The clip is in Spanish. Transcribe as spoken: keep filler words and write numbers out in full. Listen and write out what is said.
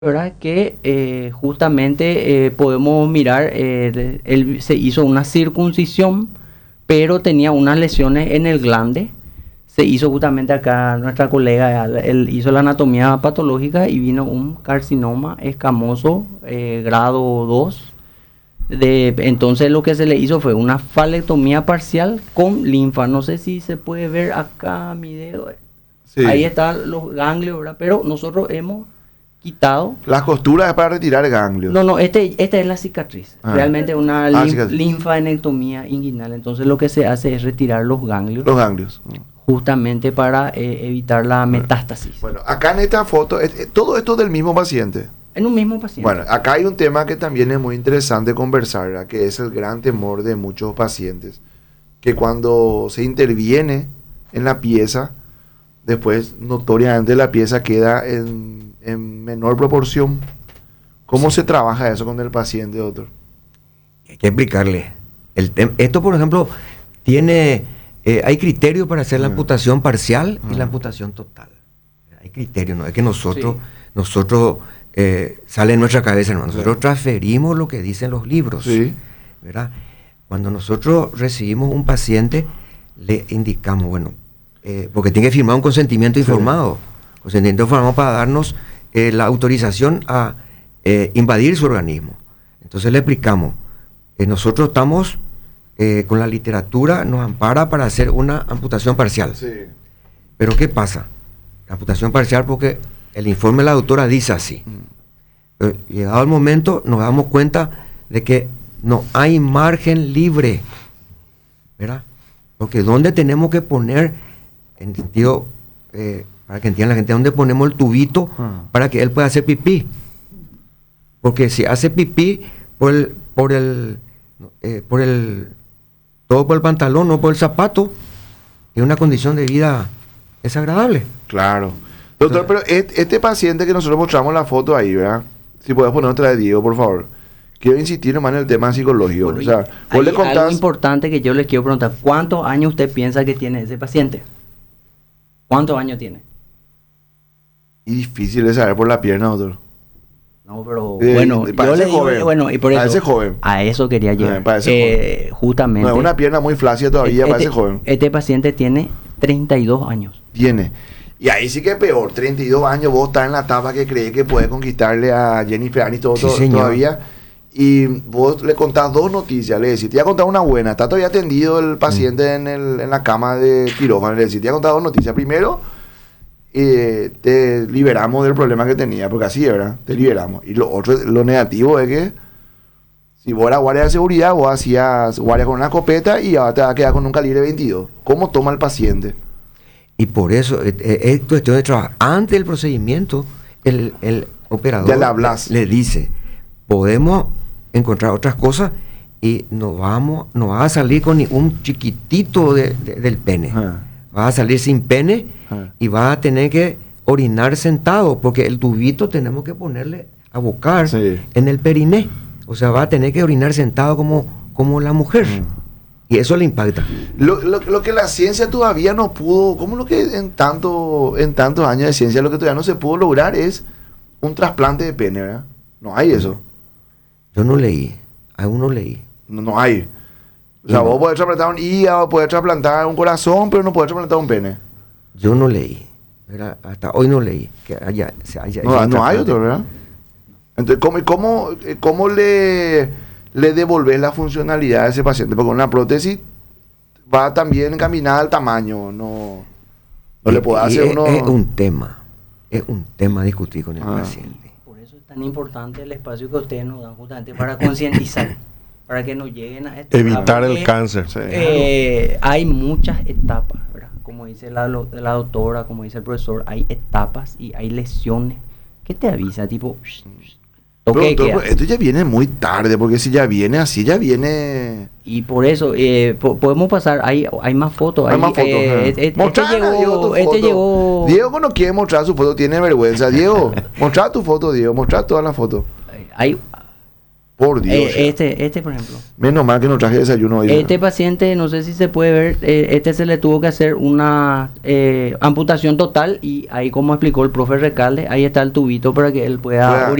¿verdad? Que eh, justamente eh, podemos mirar, eh, él se hizo una circuncisión, pero tenía unas lesiones en el glande. Se hizo justamente acá, nuestra colega, él hizo la anatomía patológica y vino un carcinoma escamoso eh, grado dos. De, entonces lo que se le hizo fue una falectomía parcial con linfa. No sé si se puede ver acá mi dedo. Sí. Ahí están los ganglios, ¿verdad? Pero nosotros hemos quitado. Las costuras es para retirar ganglios. No, no, este, esta es la cicatriz. Ah. Realmente una ah, lim, linfadenectomía inguinal. Entonces lo que se hace es retirar los ganglios. Los ganglios. Justamente para eh, evitar la metástasis. Bueno, acá en esta foto, es, es, todo esto del mismo paciente. En un mismo paciente. Bueno, acá hay un tema que también es muy interesante conversar, ¿verdad? Que es el gran temor de muchos pacientes, que cuando se interviene en la pieza, después notoriamente la pieza queda en, en menor proporción. ¿Cómo sí. se trabaja eso con el paciente, doctor? Hay que explicarle. El esto, por ejemplo, tiene, eh, hay criterios para hacer la uh-huh. amputación parcial uh-huh. y la amputación total. Hay criterios, no es que nosotros, sí. nosotros eh, sale en nuestra cabeza, no. Nosotros sí. transferimos lo que dicen los libros, sí. ¿verdad? Cuando nosotros recibimos un paciente, le indicamos, bueno, Eh, porque tiene que firmar un consentimiento informado, sí. consentimiento informado para darnos eh, la autorización a eh, invadir su organismo. Entonces le explicamos, eh, nosotros estamos eh, con la literatura, nos ampara para hacer una amputación parcial. Sí. Pero ¿qué pasa? La amputación parcial porque el informe de la doctora dice así. Mm. Pero, llegado el momento nos damos cuenta de que no hay margen libre, ¿verdad? Porque ¿dónde tenemos que poner, en sentido, eh, para que entienda la gente, dónde ponemos el tubito uh-huh. para que él pueda hacer pipí? Porque si hace pipí por el, por el, eh, por el, todo por el pantalón, no por el zapato, es una condición de vida desagradable. Claro. Doctor, Entonces, pero este, este paciente que nosotros mostramos la foto ahí, ¿verdad? Si puedes poner otra de Diego, por favor. Quiero insistir nomás en el tema psicológico. Bueno, o sea, vos le contás... Algo importante que yo les quiero preguntar, ¿cuántos años usted piensa que tiene ese paciente? ¿Cuántos años tiene? Y difícil de saber por la pierna, doctor. No, pero eh, bueno, yo le digo, bueno, y por eso, parece joven. A eso quería llegar. Eh, eh, justamente. No, es una pierna muy flácida todavía, este, parece joven. Este paciente tiene treinta y dos años. Tiene. Y ahí sí que es peor, treinta y dos años, vos estás en la etapa que crees que puedes conquistarle a Jennifer Aniston todo, sí, todavía. Y vos le contás dos noticias, le decís, te voy a contar una buena, está todavía atendido el paciente mm. en, el, en la cama de quirófano, le decís, te voy a contar dos noticias. Primero, eh, te liberamos del problema que tenía, porque así es, ¿verdad? Te liberamos. Y lo otro, lo negativo es que si vos eras guardia de seguridad, vos hacías guardia con una escopeta y ahora te vas a quedar con un calibre veintidós. ¿Cómo toma el paciente? Y por eso, es, es cuestión de trabajar. Antes del procedimiento, el, el operador ya le, hablas. le dice, podemos encontrar otras cosas y no vamos, no va a salir con ni un chiquitito de, de, del pene. Uh-huh. Va a salir sin pene uh-huh. y va a tener que orinar sentado, porque el tubito tenemos que ponerle a bocar sí. en el periné. O sea, va a tener que orinar sentado como, como la mujer. Uh-huh. Y eso le impacta. Lo, lo, lo que la ciencia todavía no pudo, como lo que en tanto, en tantos años de ciencia, lo que todavía no se pudo lograr es un trasplante de pene, ¿verdad? No hay eso. Yo no leí, aún no leí. No, no hay. O sea, no. Vos podés trasplantar un hígado, podés trasplantar un corazón, pero no podés trasplantar un pene. Yo no leí. Era, hasta hoy no leí. Que haya, haya, no, haya no hay otro, ¿verdad? Entonces, ¿cómo, cómo, cómo le, le devolvés la funcionalidad a ese paciente? Porque una prótesis va también encaminada al tamaño. No, no y, le puede hacer es, uno... Es un tema. Es un tema a discutir con el ah. paciente. Tan importante el espacio que ustedes nos dan justamente para concientizar, para que nos lleguen a esto. Evitar el cáncer. Sí. Eh, hay muchas etapas, ¿verdad? Como dice la, la doctora, como dice el profesor, hay etapas y hay lesiones que te avisa, tipo... Pero, doctor, esto ya viene muy tarde, porque si ya viene así, ya viene... Y por eso, eh, po podemos pasar, hay, hay más fotos. Hay, hay más fotos. Eh, este, este, llegó, este llegó... Diego no quiere mostrar su foto, tiene vergüenza. Diego, mostrar tu foto, Diego, mostrar todas las fotos. Hay... Por Dios. Eh, este, este, por ejemplo. Menos mal que no traje desayuno hoy. Este paciente, no sé si se puede ver, eh, este se le tuvo que hacer una eh, amputación total y ahí, como explicó el profe Recalde, ahí está el tubito para que él pueda Pueda